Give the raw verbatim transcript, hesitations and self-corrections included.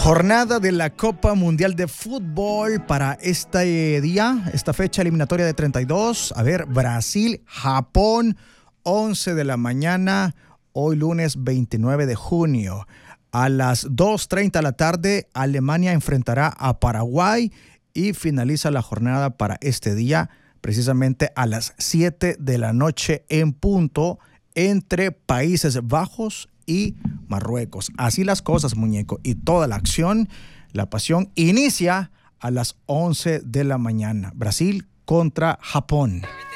Jornada de la Copa Mundial de Fútbol para este día, esta fecha eliminatoria de treinta y dos. A ver, Brasil, Japón, once de la mañana, hoy lunes veintinueve de junio. A las dos treinta de la tarde, Alemania enfrentará a Paraguay y finaliza la jornada para este día, precisamente a las siete de la noche en punto, entre Países Bajos y Marruecos. Así las cosas, muñeco. Y toda la acción, la pasión, inicia a las once de la mañana. Brasil contra Japón.